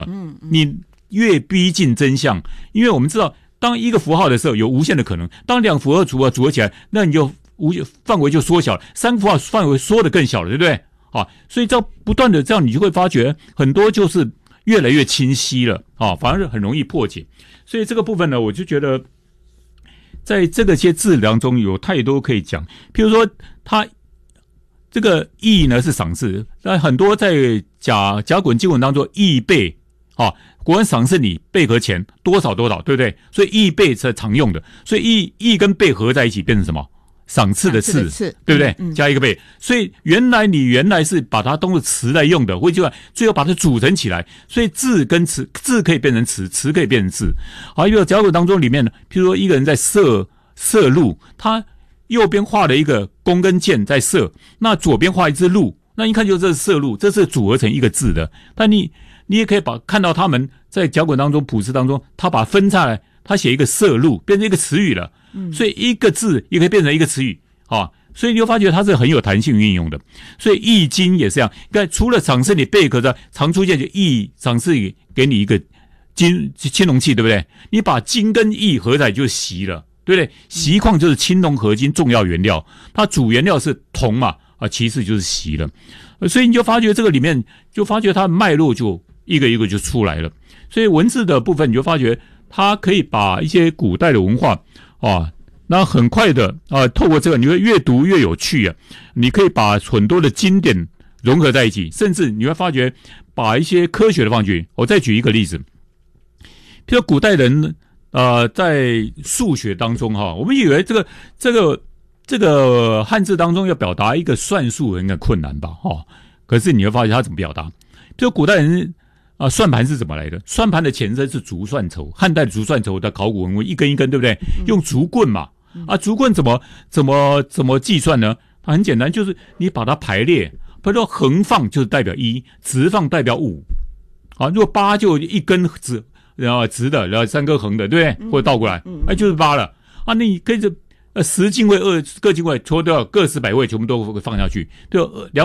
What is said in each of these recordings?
你越逼近真相，因为我们知道，当一个符号的时候有无限的可能，当两符号组合起来，那你就范围就缩小了，三个符号范围缩得更小了，对不对？所以这样不断的这样，你就会发觉很多就是越来越清晰了，反而是很容易破解。所以这个部分呢，我就觉得在这个些字当中有太多可以讲，譬如说它这个义呢是赏赐，那很多在甲骨文经文当中义备国文赏赐你备和钱多少多少，对不对？所以义备是常用的，所以义跟备合在一起变成什么？赏赐的赐，对不对？加一个备，所以原来是把它当作词来用的，或者最后把它组成起来，所以字跟词，字可以变成词，词可以变成字。好，比如甲骨文当中里面呢，譬如说一个人在射鹿，他右边画了一个弓跟箭在射，那左边画一只鹿，那一看就这是射鹿，这是组合成一个字的。但你也可以看到他们在甲骨文当中卜辞当中，他把它分下来，他写一个射鹿，变成一个词语了。所以一个字也可以变成一个词语所以你就发觉它是很有弹性运用的。所以易经也是这样，除了赏赐你贝壳的常出现就易赏赐给你一个青铜器，对不对？你把金跟易合在就是锡了，对不对？锡矿就是青铜合金重要原料，它主原料是铜嘛，其次就是锡了。所以你就发觉这个里面就发觉它的脉络就一个一个就出来了。所以文字的部分你就发觉它可以把一些古代的文化那很快的透过这个你会越读越有趣啊！你可以把很多的经典融合在一起，甚至你会发觉把一些科学的放进去。我再举一个例子，譬如古代人在数学当中我们以为这个汉字当中要表达一个算术应该困难吧可是你会发现他怎么表达？譬如古代人算盘是怎么来的？算盘的前身是竹算筹，汉代的竹算筹的考古文物一根一根，对不对？用竹棍嘛，竹棍怎么计算呢？它很简单，就是你把它排列，比如说横放就是代表1，直放代表5。如果8就一根直的，然后3根横的，对不对？或者倒过来，就是8了。那你可以10进位各进位抽掉各10位全部都放下去，就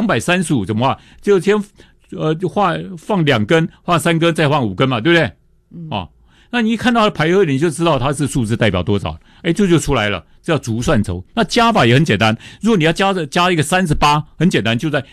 235怎么画？就先就放2根，画3根，再放5根嘛，对不对？那你一看到它的排列，你就知道它是数字代表多少，这就出来了，这叫竹算筹。那加法也很简单，如果你要加一个38，很简单，就在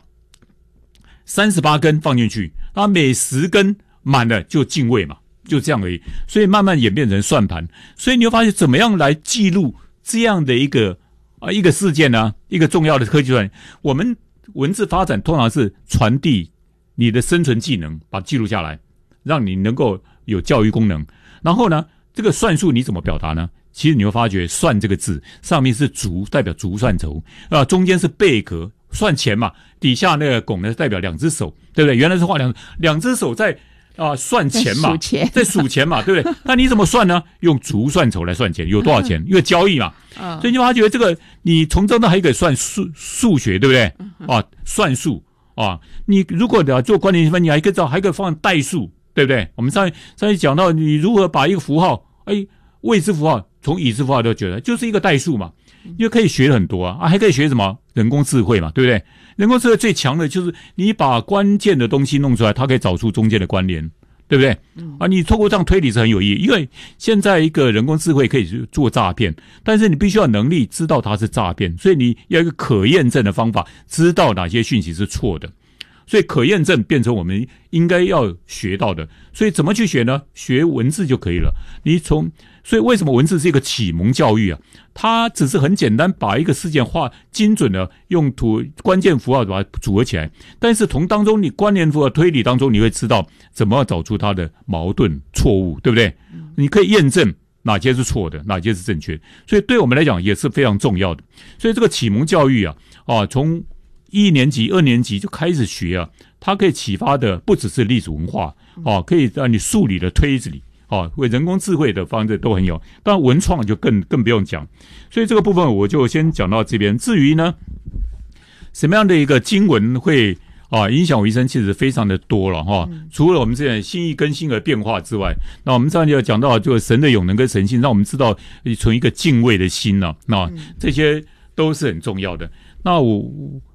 38根放进去，那每10根满了就进位嘛，就这样而已。所以慢慢演变成算盘，所以你会发现怎么样来记录这样的一个事件呢？一个重要的科技传，我们文字发展通常是传递你的生存技能，把它记录下来，让你能够有教育功能。然后呢，这个算术你怎么表达呢？其实你会发觉算这个字上面是竹，代表竹算筹中间是贝壳算钱嘛，底下那个拱呢代表2只手，对不对？原来是画两只手在算钱嘛，在数钱嘛，对不对？那你怎么算呢？用竹算筹来算钱，有多少钱？因为交易嘛，所以你发觉这个你从中呢还可以算数学，对不对？算术你如果做关联分，你还可以放代数，对不对？我们上一讲到你如何把一个符号，未知符号从已知符号都觉得就是一个代数嘛，因为可以学很多还可以学什么人工智慧嘛，对不对？人工智慧最强的就是你把关键的东西弄出来，它可以找出中间的关联，对不对？你透过这样推理是很有意义，因为现在一个人工智慧可以做诈骗，但是你必须要有能力知道它是诈骗，所以你要有一个可验证的方法，知道哪些讯息是错的。所以可验证变成我们应该要学到的。所以怎么去学呢？学文字就可以了。所以为什么文字是一个启蒙教育它只是很简单把一个事件画精准的用关键符号把它组合起来，但是从当中你关联符号推理当中，你会知道怎么找出它的矛盾错误，对不对？你可以验证哪些是错的，哪些是正确的，所以对我们来讲也是非常重要的。所以这个启蒙教育从1年级、2年级就开始学它可以启发的不只是历史文化可以让你数理的推理为人工智慧的方式都很有，当然文创就更不用讲。所以这个部分我就先讲到这边。至于呢，什么样的一个经文会影响我一生，其实非常的多了除了我们这样心意更新而变化之外，那我们上就讲到就是神的永能跟神性，让我们知道存一个敬畏的心那这些都是很重要的。那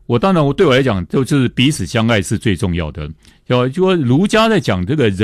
当然对我来讲就是彼此相爱是最重要的。就说儒家在讲这个